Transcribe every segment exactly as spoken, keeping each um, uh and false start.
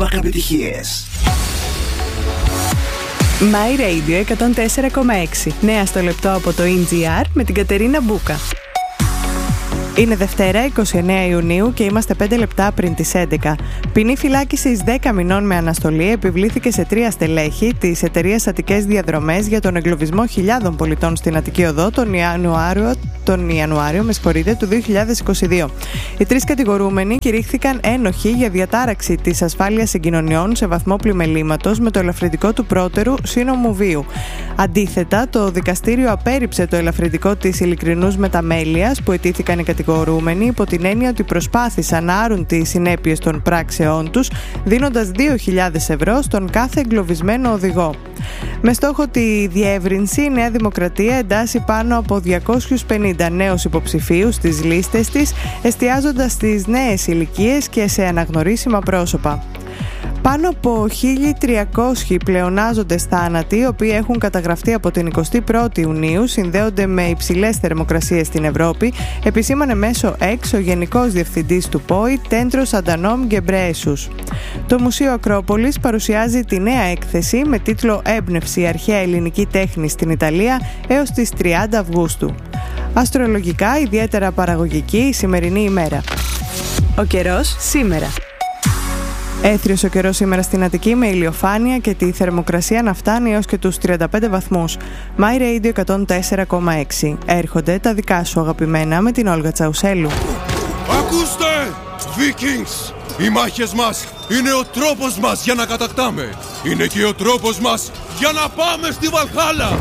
Επιτυχίες. My Radio εκατόν τέσσερα κόμμα έξι. Νέα στο λεπτό από το ι τζι αρ με την Κατερίνα Μπούκα. Είναι Δευτέρα, είκοσι εννέα Ιουνίου και είμαστε πέντε λεπτά πριν τις έντεκα. Ποινή φυλάκισης δέκα μηνών με αναστολή επιβλήθηκε σε τρία στελέχη της εταιρείας Αττικές Διαδρομές για τον εγκλωβισμό χιλιάδων πολιτών στην Αττική Οδό τον Ιανουάριο, τον Ιανουάριο με συγχωρείτε, του δύο χιλιάδες είκοσι δύο. Οι τρεις κατηγορούμενοι κηρύχθηκαν ένοχοι για διατάραξη της ασφάλειας συγκοινωνιών σε βαθμό πλημελήματος με το ελαφρυντικό του πρώτερου σύνομου βίου. Αντίθετα, το δικαστήριο απέρριψε το ελαφρυντικό της ειλικρινούς μεταμέλειας που αιτήθηκαν οι κατηγορούμενοι υπό την έννοια ότι προσπάθησαν να άρουν τις συνέπειες των πράξεών τους, δίνοντας δύο χιλιάδες ευρώ στον κάθε εγκλωβισμένο οδηγό. Με στόχο τη διεύρυνση, η Νέα Δημοκρατία εντάσσει πάνω από διακόσιους πενήντα νέους υποψηφίους στις λίστες της, εστιάζοντας στις νέες ηλικίες και σε αναγνωρίσιμα πρόσωπα. Πάνω από χίλια τριακόσιοι πλεονάζοντες θάνατοι, οι οποίοι έχουν καταγραφεί από την εικοστή πρώτη Ιουνίου, συνδέονται με υψηλές θερμοκρασίες στην Ευρώπη, επισήμανε μέσω έξω ο Γενικός Διευθυντής του ΠΟΗ, Τέντρος Αντανόμ Γκεμπρέισους. Το Μουσείο Ακρόπολης παρουσιάζει τη νέα έκθεση με τίτλο «Έμπνευση αρχαία ελληνική τέχνη στην Ιταλία» έως τις τριάντα Αυγούστου. Αστρολογικά, ιδιαίτερα παραγωγική η σημερινή ημέρα. Ο καιρός σήμερα. Έθριος ο καιρός σήμερα στην Αττική με ηλιοφάνεια και τη θερμοκρασία να φτάνει έως και τους τριάντα πέντε βαθμούς. My Radio εκατόν τέσσερα κόμμα έξι. Έρχονται τα δικά σου αγαπημένα με την Όλγα Τσαουσέλου. Ακούστε, Vikings! Οι μάχες μας είναι ο τρόπος μας για να κατακτάμε. Είναι και ο τρόπος μας για να πάμε στη Βαλχάλα.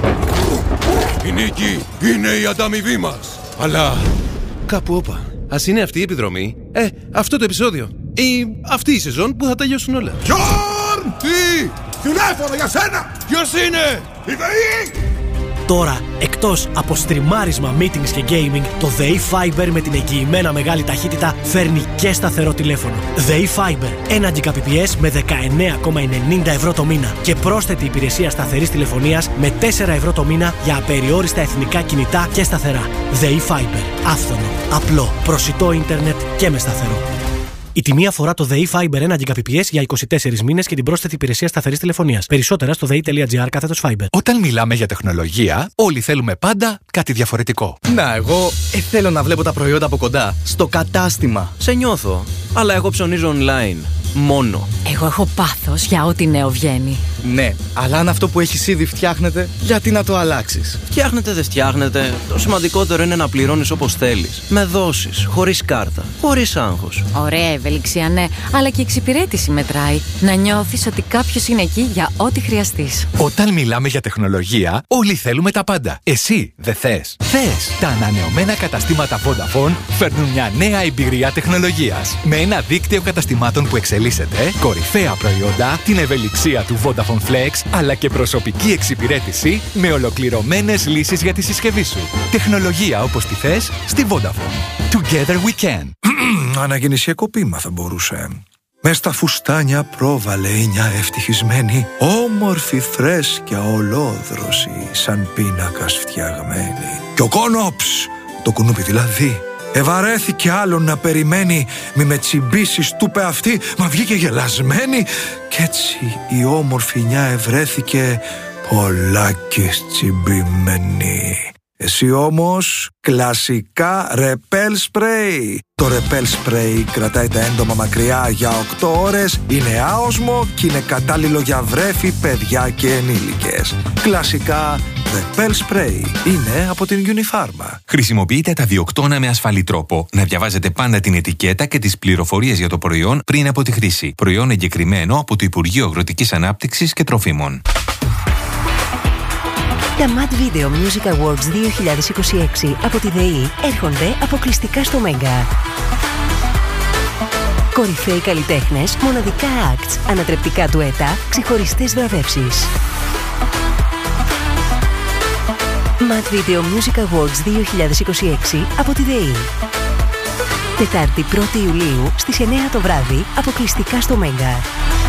Η νίκη είναι η ανταμοιβή μας. Αλλά κάπου όπα. Ας είναι αυτή η επιδρομή. Ε, αυτό το επεισόδιο. Ή αυτή η σεζόν που θα τελειώσουν όλα. Γιόρν! Τι! Τηλέφωνο για σένα! Ποιος είναι? Η ΔΕΗ! Τώρα, εκτός από στριμάρισμα, meetings και gaming, το ΔΕΗ Fiber με την εγγυημένα μεγάλη ταχύτητα φέρνει και σταθερό τηλέφωνο. ΔΕΗ Fiber, ένα Gbps με δεκαεννέα κόμμα ενενήντα ευρώ το μήνα και πρόσθετη υπηρεσία σταθερής τηλεφωνίας με τέσσερα ευρώ το μήνα για απεριόριστα εθνικά κινητά και σταθερά. ΔΕΗ Fiber, άφθονο, απλό, προσιτό ίντερνετ και με σταθερό. Η τιμή αφορά το ΔΕΗ Fiber ένα Gbps για είκοσι τέσσερις μήνες και την πρόσθετη υπηρεσία σταθερής τηλεφωνίας. Περισσότερα στο δei.gr κάθετος Fiber. Όταν μιλάμε για τεχνολογία, όλοι θέλουμε πάντα κάτι διαφορετικό. Να, εγώ ε, θέλω να βλέπω τα προϊόντα από κοντά, στο κατάστημα. Σε νιώθω, αλλά εγώ ψωνίζω online. Μόνο. Εγώ έχω πάθος για ό,τι νέο βγαίνει. Ναι, αλλά αν αυτό που έχεις ήδη φτιάχνεται, γιατί να το αλλάξεις? Φτιάχνεται, δεν φτιάχνεται. Το σημαντικότερο είναι να πληρώνεις όπως θέλεις. Με δόσεις, χωρίς κάρτα, χωρίς άγχος. Ωραία ευελιξία, ναι, αλλά και εξυπηρέτηση μετράει. Να νιώθεις ότι κάποιος είναι εκεί για ό,τι χρειαστείς. Όταν μιλάμε για τεχνολογία, όλοι θέλουμε τα πάντα. Εσύ δεν θες? Θες! Τα ανανεωμένα καταστήματα Vodafone φέρνουν μια νέα εμπειρία τεχνολογίας. Με ένα δίκτυο καταστημάτων που εξελίσσεται, κορυφαία προϊόντα, την ευελιξία του Vodafone Flex, αλλά και προσωπική εξυπηρέτηση με ολοκληρωμένες λύσεις για τη συσκευή σου. Τεχνολογία όπως τη θες στη Vodafone. Together we can. Αναγεννησιακό ποίημα θα μπορούσε. Μες στα φουστάνια πρόβαλε μια ευτυχισμένη, όμορφη φρέσκια ολόδρωση, σαν πίνακας φτιαγμένη. Και ο κόνοψ, το κουνούπι δηλαδή, ευαρέθηκε άλλον να περιμένει, μη με τσιμπήσεις του πε αυτή, μα βγήκε γελασμένη. Κι έτσι η όμορφη νιά ευρέθηκε πολλάκις τσιμπημένη. Εσύ όμως κλασικά ρεπέλ σπρέι. Το ρεπέλ σπρέι κρατάει τα έντομα μακριά για οκτώ ώρες, είναι άοσμο και είναι κατάλληλο για βρέφη, παιδιά και ενήλικες. Κλασικά ρεπέλ σπρέι είναι από την Unifarma. Χρησιμοποιείτε τα διοκτώνα με ασφαλή τρόπο. Να διαβάζετε πάντα την ετικέτα και τις πληροφορίες για το προϊόν πριν από τη χρήση. Προϊόν εγκεκριμένο από το Υπουργείο Αγροτικής Ανάπτυξης και Τροφίμων. Τα Mad Video Music Awards δύο χιλιάδες είκοσι έξι από τη ΔΕΗ έρχονται αποκλειστικά στο Μέγκα. Κορυφαίοι καλλιτέχνες, μοναδικά acts, ανατρεπτικά ντουέτα, ξεχωριστές βραβεύσεις. Mad Video Music Awards δύο χιλιάδες είκοσι έξι από τη ΔΕΗ. Τετάρτη πρώτη Ιουλίου στις εννέα το βράδυ, αποκλειστικά στο Μέγκα.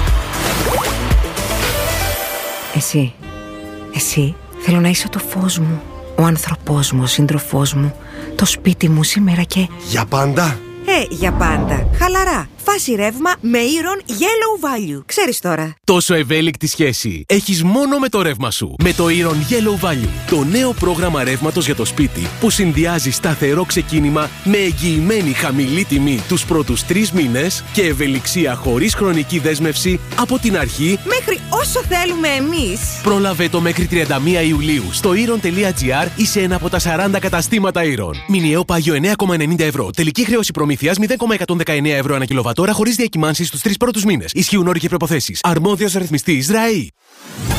Εσύ, εσύ θέλω να είσαι το φως μου, ο άνθρωπός μου, ο σύντροφός μου, το σπίτι μου σήμερα και... Για πάντα. Ε, για πάντα. Χαλαρά. φάση ρεύμα με Iron Yellow Value. Ξέρεις τώρα. Τόσο ευέλικτη σχέση έχεις μόνο με το ρεύμα σου. Με το Iron Yellow Value, το νέο πρόγραμμα ρεύματος για το σπίτι που συνδυάζει σταθερό ξεκίνημα με εγγυημένη χαμηλή τιμή τους πρώτους τρεις μήνες και ευελιξία χωρίς χρονική δέσμευση από την αρχή μέχρι όσο θέλουμε εμείς. Πρόλαβε το μέχρι τριάντα μία Ιουλίου στο iron.gr ή σε ένα από τα σαράντα καταστήματα Iron. Μηνιαίο πάγιο εννέα κόμμα ενενήντα ευρώ. Τελική χρέωση προμήθειας μηδέν κόμμα εκατόν δεκαεννέα ευρώ ανά κιλοβατόρα χωρίς διακυμάνσεις στους τρεις πρώτους μήνες. Ισχύουν όροι και προϋποθέσεις. Αρμόδιος ρυθμιστής ΡΑΗ.